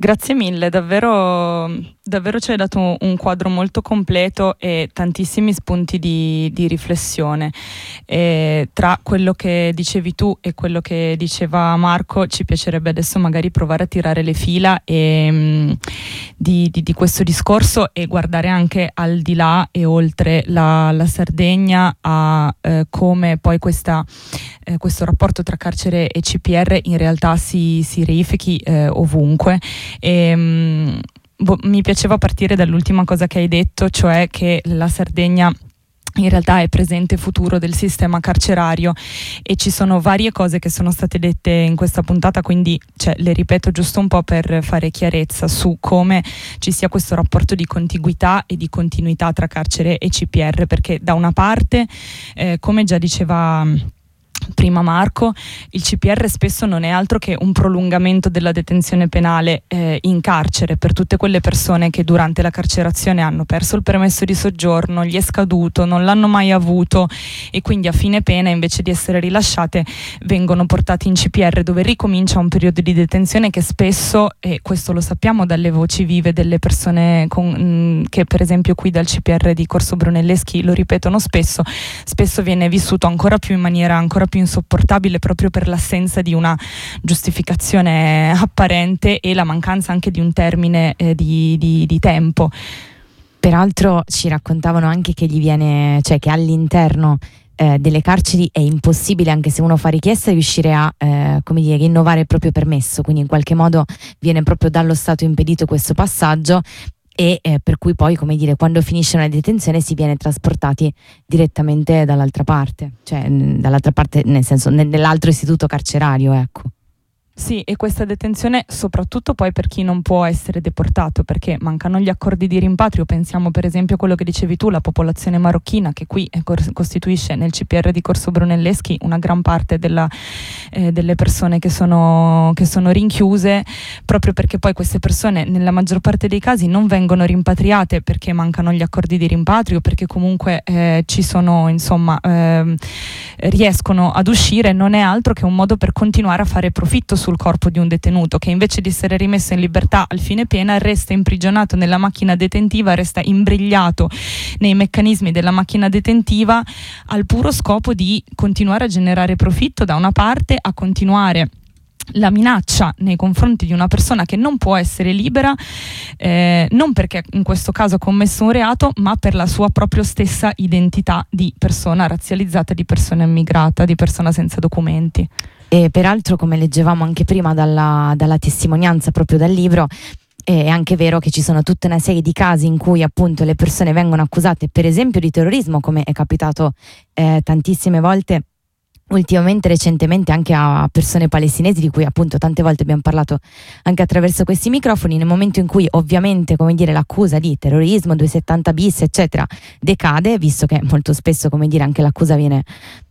Grazie mille, davvero ci hai dato un quadro molto completo e tantissimi spunti di riflessione. Tra quello che dicevi tu e quello che diceva Marco, ci piacerebbe adesso magari provare a tirare le fila di questo discorso e guardare anche al di là e oltre la Sardegna a come poi questo rapporto tra carcere e CPR in realtà si reifichi ovunque. Mi piaceva partire dall'ultima cosa che hai detto, cioè che la Sardegna in realtà è presente e futuro del sistema carcerario, e ci sono varie cose che sono state dette in questa puntata, quindi le ripeto giusto un po' per fare chiarezza su come ci sia questo rapporto di contiguità e di continuità tra carcere e CPR, perché da una parte, come già diceva prima Marco, il CPR spesso non è altro che un prolungamento della detenzione penale in carcere per tutte quelle persone che durante la carcerazione hanno perso il permesso di soggiorno, gli è scaduto, non l'hanno mai avuto e quindi a fine pena, invece di essere rilasciate, vengono portati in CPR, dove ricomincia un periodo di detenzione che spesso, e questo lo sappiamo dalle voci vive delle persone che per esempio qui dal CPR di Corso Brunelleschi lo ripetono spesso viene vissuto ancora più in maniera ancora più insopportabile, proprio per l'assenza di una giustificazione apparente e la mancanza anche di un termine di tempo. Peraltro ci raccontavano anche che che all'interno delle carceri è impossibile, anche se uno fa richiesta, riuscire a rinnovare il proprio permesso, quindi in qualche modo viene proprio dallo Stato impedito questo passaggio. E per cui poi, quando finisce una detenzione si viene trasportati direttamente dall'altra parte, nel senso nell'altro istituto carcerario, ecco. Sì, e questa detenzione soprattutto poi per chi non può essere deportato, perché mancano gli accordi di rimpatrio. Pensiamo per esempio a quello che dicevi tu, la popolazione marocchina, che qui costituisce nel CPR di Corso Brunelleschi una gran parte delle persone che sono rinchiuse, proprio perché poi queste persone nella maggior parte dei casi non vengono rimpatriate perché mancano gli accordi di rimpatrio, perché comunque ci sono, riescono ad uscire. Non è altro che un modo per continuare a fare profitto sul corpo di un detenuto, che invece di essere rimesso in libertà al fine pena resta imprigionato nella macchina detentiva, resta imbrigliato nei meccanismi della macchina detentiva, al puro scopo di continuare a generare profitto da una parte, a continuare la minaccia nei confronti di una persona che non può essere libera, non perché in questo caso ha commesso un reato, ma per la sua proprio stessa identità di persona razzializzata, di persona immigrata, di persona senza documenti. E peraltro, come leggevamo anche prima dalla testimonianza proprio dal libro, è anche vero che ci sono tutta una serie di casi in cui appunto le persone vengono accusate per esempio di terrorismo, come è capitato tantissime volte ultimamente, recentemente, anche a persone palestinesi, di cui appunto tante volte abbiamo parlato anche attraverso questi microfoni. Nel momento in cui ovviamente l'accusa di terrorismo, 270 bis eccetera decade, visto che molto spesso anche l'accusa viene